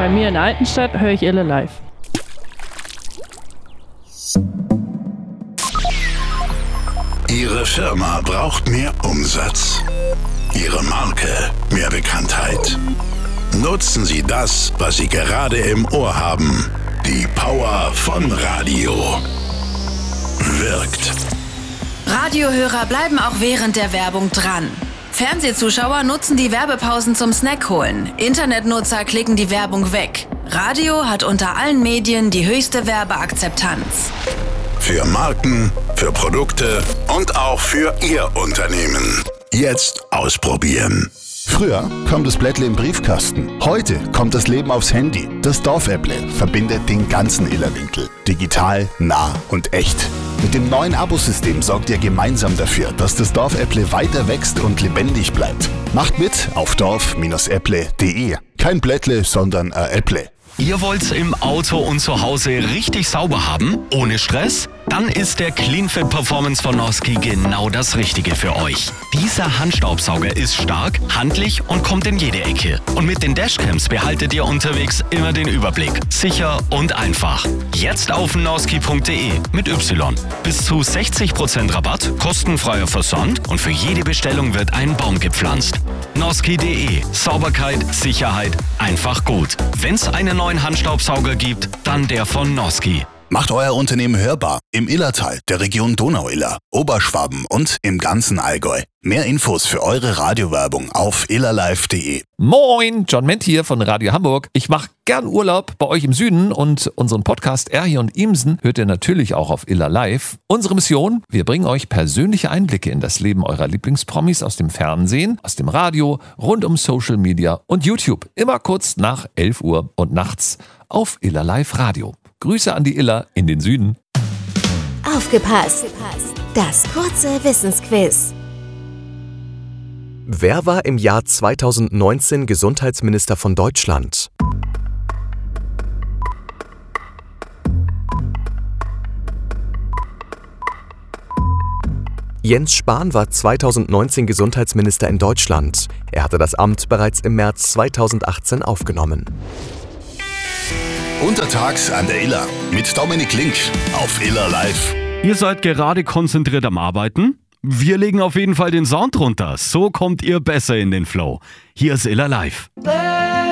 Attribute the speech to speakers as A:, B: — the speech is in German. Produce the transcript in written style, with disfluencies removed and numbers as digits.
A: Bei mir in Altenstadt höre ich Ille live.
B: Ihre Firma braucht mehr Umsatz. Ihre Marke mehr Bekanntheit. Nutzen Sie das, was Sie gerade im Ohr haben. Die Power von Radio. Wirkt.
C: Radiohörer bleiben auch während der Werbung dran. Fernsehzuschauer nutzen die Werbepausen zum Snack holen. Internetnutzer klicken die Werbung weg. Radio hat unter allen Medien die höchste Werbeakzeptanz.
B: Für Marken, für Produkte und auch für Ihr Unternehmen. Jetzt ausprobieren.
D: Früher kam das Blättle im Briefkasten. Heute kommt das Leben aufs Handy. Das Dorfäpple verbindet den ganzen Illerwinkel. Digital, nah und echt. Mit dem neuen Abosystem sorgt ihr gemeinsam dafür, dass das Dorfäpple weiter wächst und lebendig bleibt. Macht mit auf dorf-äpple.de. Kein Blättle, sondern ein Äpple.
E: Ihr wollt's im Auto und zu Hause richtig sauber haben, ohne Stress? Dann ist der CleanFit Performance von Noski genau das Richtige für euch. Dieser Handstaubsauger ist stark, handlich und kommt in jede Ecke. Und mit den Dashcams behaltet ihr unterwegs immer den Überblick. Sicher und einfach. Jetzt auf noski.de mit Y. Bis zu 60% Rabatt, kostenfreier Versand und für jede Bestellung wird ein Baum gepflanzt. Noski.de. Sauberkeit, Sicherheit, einfach gut. Wenn's einen neuen Handstaubsauger gibt, dann der von Noski.
D: Macht euer Unternehmen hörbar im Illertal, der Region Donau-Iller, Oberschwaben und im ganzen Allgäu. Mehr Infos für eure Radiowerbung auf illerlive.de.
F: Moin, John Ment hier von Radio Hamburg. Ich mache gern Urlaub bei euch im Süden und unseren Podcast Erhi und Imsen hört ihr natürlich auch auf Iller Live. Unsere Mission, wir bringen euch persönliche Einblicke in das Leben eurer Lieblingspromis aus dem Fernsehen, aus dem Radio, rund um Social Media und YouTube. Immer kurz nach 11 Uhr und nachts auf Iller Live Radio. Grüße an die Iller in den Süden.
G: Aufgepasst! Das kurze Wissensquiz.
H: Wer war im Jahr 2019 Gesundheitsminister von Deutschland? Jens Spahn war 2019 Gesundheitsminister in Deutschland. Er hatte das Amt bereits im März 2018 aufgenommen.
D: Untertags an der Iller mit Dominik Link auf Iller Live.
E: Ihr seid gerade konzentriert am Arbeiten? Wir legen auf jeden Fall den Sound runter. So kommt ihr besser in den Flow. Hier ist Iller Live.